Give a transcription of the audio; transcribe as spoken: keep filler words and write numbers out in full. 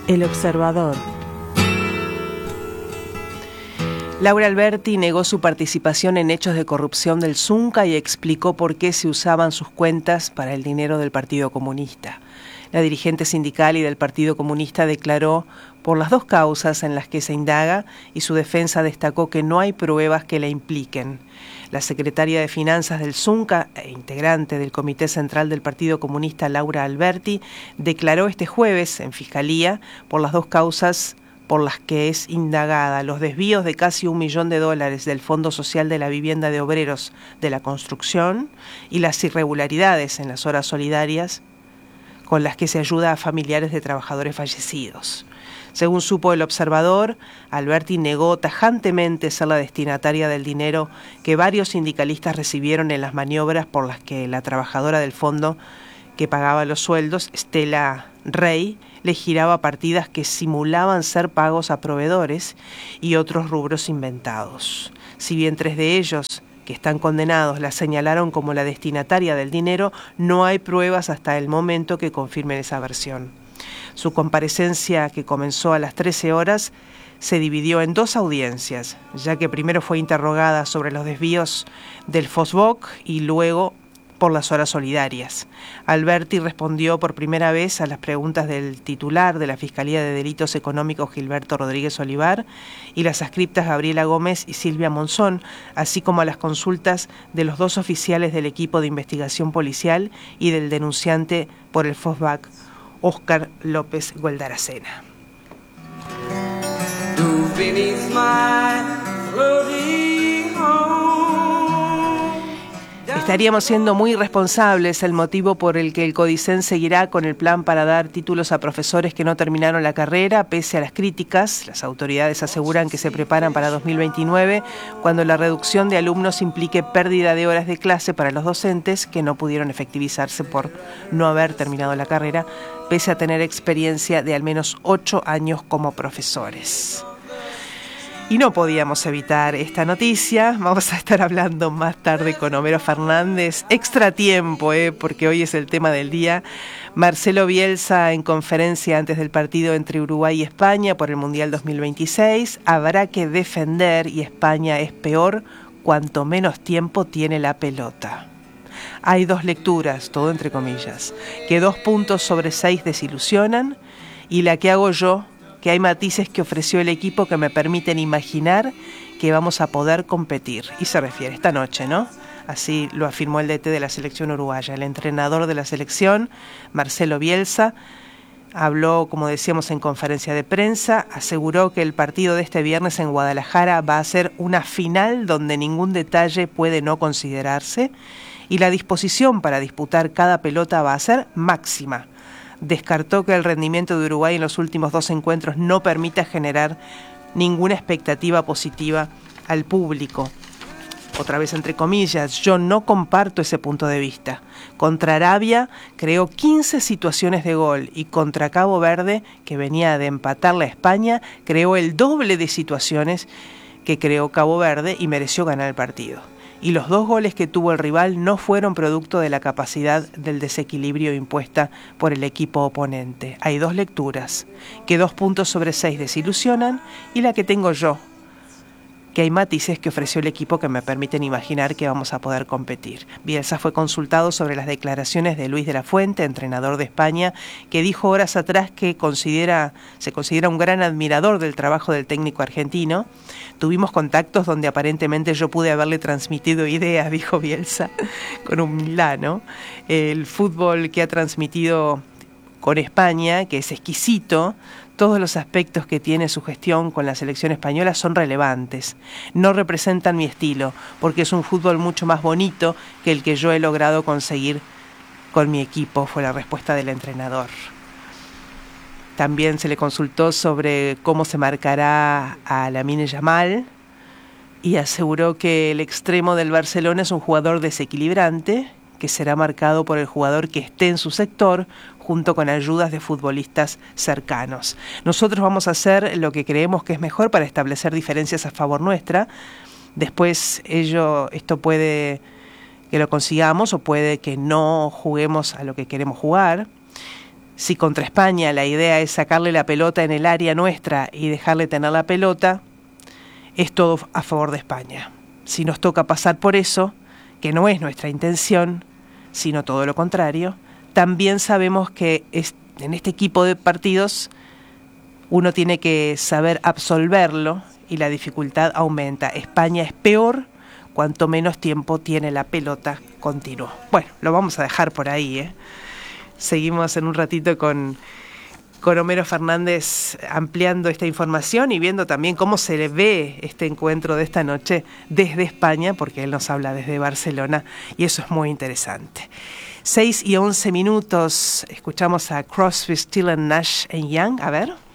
El Observador. Laura Alberti negó su participación en hechos de corrupción del Zunca y explicó por qué se usaban sus cuentas para el dinero del Partido Comunista. La dirigente sindical y del Partido Comunista declaró por las dos causas en las que se indaga y su defensa destacó que no hay pruebas que la impliquen. La secretaria de Finanzas del Zunca e integrante del Comité Central del Partido Comunista, Laura Alberti, declaró este jueves en Fiscalía por las dos causas por las que es indagada: los desvíos de casi un millón de dólares del Fondo Social de la Vivienda de Obreros de la Construcción y las irregularidades en las horas solidarias con las que se ayuda a familiares de trabajadores fallecidos. Según supo El Observador, Alberti negó tajantemente ser la destinataria del dinero que varios sindicalistas recibieron en las maniobras por las que la trabajadora del fondo que pagaba los sueldos, Estela Rey, le giraba partidas que simulaban ser pagos a proveedores y otros rubros inventados. Si bien tres de ellos, que están condenados, la señalaron como la destinataria del dinero, no hay pruebas hasta el momento que confirmen esa versión. Su comparecencia, que comenzó a las trece horas, se dividió en dos audiencias, ya que primero fue interrogada sobre los desvíos del Fosboc y luego por las horas solidarias. Alberti respondió por primera vez a las preguntas del titular de la Fiscalía de Delitos Económicos, Gilberto Rodríguez Olivar, y las adscriptas Gabriela Gómez y Silvia Monzón, así como a las consultas de los dos oficiales del equipo de investigación policial y del denunciante por el Fosbac, Óscar López Gueldaracena. Estaríamos siendo muy irresponsables, el motivo por el que el Codicen seguirá con el plan para dar títulos a profesores que no terminaron la carrera, pese a las críticas. Las autoridades aseguran que se preparan para dos mil veintinueve, cuando la reducción de alumnos implique pérdida de horas de clase para los docentes que no pudieron efectivizarse por no haber terminado la carrera, pese a tener experiencia de al menos ocho años como profesores. Y no podíamos evitar esta noticia. Vamos a estar hablando más tarde con Homero Fernández. Extra tiempo, eh, porque hoy es el tema del día. Marcelo Bielsa, en conferencia antes del partido entre Uruguay y España por el Mundial dos mil veintiséis. Habrá que defender y España es peor cuanto menos tiempo tiene la pelota. Hay dos lecturas, todo entre comillas, que dos puntos sobre seis desilusionan, y la que hago yo, que hay matices que ofreció el equipo que me permiten imaginar que vamos a poder competir. Y se refiere esta noche, ¿no? Así lo afirmó el D T de la selección uruguaya. El entrenador de la selección, Marcelo Bielsa, habló, como decíamos, en conferencia de prensa, aseguró que el partido de este viernes en Guadalajara va a ser una final donde ningún detalle puede no considerarse y la disposición para disputar cada pelota va a ser máxima. Descartó que el rendimiento de Uruguay en los últimos dos encuentros no permita generar ninguna expectativa positiva al público. Otra vez entre comillas, yo no comparto ese punto de vista. Contra Arabia creó quince situaciones de gol y contra Cabo Verde, que venía de empatarle a España, creó el doble de situaciones que creó Cabo Verde y mereció ganar el partido. Y los dos goles que tuvo el rival no fueron producto de la capacidad del desequilibrio impuesta por el equipo oponente. Hay dos lecturas, que dos puntos sobre seis desilusionan, y la que tengo yo, que hay matices que ofreció el equipo que me permiten imaginar que vamos a poder competir. Bielsa fue consultado sobre las declaraciones de Luis de la Fuente, entrenador de España, que dijo horas atrás que considera, se considera un gran admirador del trabajo del técnico argentino. Tuvimos contactos donde aparentemente yo pude haberle transmitido ideas, dijo Bielsa, con humildad, ¿no? El fútbol que ha transmitido con España, que es exquisito, todos los aspectos que tiene su gestión con la selección española son relevantes. No representan mi estilo, porque es un fútbol mucho más bonito que el que yo he logrado conseguir con mi equipo, fue la respuesta del entrenador. También se le consultó sobre cómo se marcará a Lamine Yamal y aseguró que el extremo del Barcelona es un jugador desequilibrante, que será marcado por el jugador que esté en su sector, junto con ayudas de futbolistas cercanos. Nosotros vamos a hacer lo que creemos que es mejor para establecer diferencias a favor nuestra. Después ello, esto puede que lo consigamos o puede que no juguemos a lo que queremos jugar. Si contra España la idea es sacarle la pelota en el área nuestra y dejarle tener la pelota, es todo a favor de España. Si nos toca pasar por eso, que no es nuestra intención, sino todo lo contrario, también sabemos que es, en este equipo de partidos uno tiene que saber absolverlo y la dificultad aumenta. España es peor cuanto menos tiempo tiene la pelota continua. Bueno, lo vamos a dejar por ahí, ¿eh? Seguimos en un ratito con, con Homero Fernández ampliando esta información y viendo también cómo se le ve este encuentro de esta noche desde España, porque él nos habla desde Barcelona y eso es muy interesante. seis y once minutos, escuchamos a Crosby, Stills and Nash and Young, a ver...